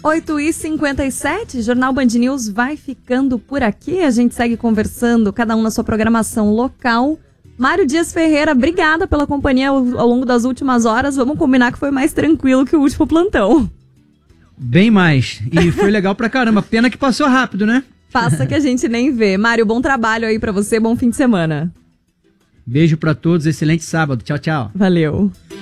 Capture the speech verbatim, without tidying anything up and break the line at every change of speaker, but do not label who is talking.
oito e cinquenta e sete, Jornal Band News vai ficando por aqui. A gente segue conversando, cada um na sua programação local. Mário Dias Ferreira, obrigada pela companhia ao, ao longo das últimas horas. Vamos combinar que foi mais tranquilo que o último plantão.
Bem mais. E foi legal pra caramba. Pena que passou rápido, né?
Passa que a gente nem vê. Mário, bom trabalho aí pra você, bom fim de semana.
Beijo pra todos, excelente sábado. Tchau, tchau.
Valeu.